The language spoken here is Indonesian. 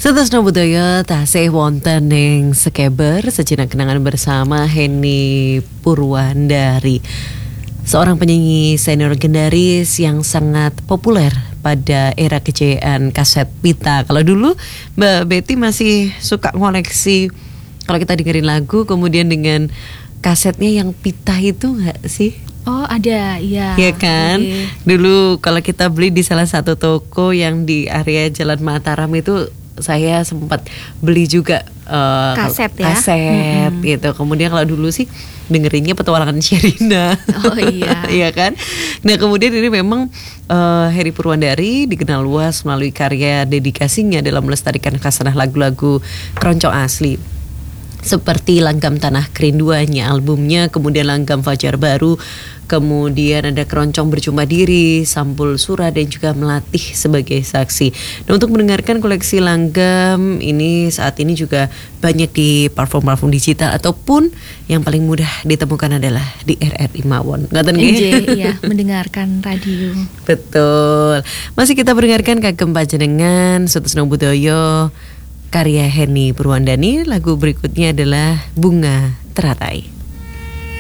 Sutasno budaya tasih wonten ing Sekeber sejenak kenangan bersama Henny Purwandari, seorang penyanyi senior legendaris yang sangat populer pada era kejayaan kaset pita. Kalau dulu Mbak Betty masih suka ngoleksi, kalau kita dengerin lagu kemudian dengan kasetnya yang pita itu nggak sih? Oh ada, iya. Iya kan? Okay. Dulu kalau kita beli di salah satu toko yang di area Jalan Mataram itu, saya sempat beli juga kaset ya? Kaset gitu. Kemudian kalau dulu sih dengerinnya Petualangan Sherina. Oh iya. Iya kan? Nah kemudian ini memang Henny Purwandari dikenal luas melalui karya dedikasinya dalam melestarikan khasanah lagu-lagu keroncong asli, seperti Langgam Tanah Kerinduannya, albumnya, kemudian Langgam Fajar Baru, kemudian ada Keroncong Berjumpa Diri, Sampul Surah, dan juga Melatih Sebagai Saksi. Nah untuk mendengarkan koleksi langgam ini saat ini juga banyak di platform-platform digital, ataupun yang paling mudah ditemukan adalah di RRI Mawon. Ngaten nggih? Iya, mendengarkan radio. Betul. Masih kita mendengarkan kagem panjenengan Sutasno budaya karya Henny Purwandari. Lagu berikutnya adalah Bunga Teratai.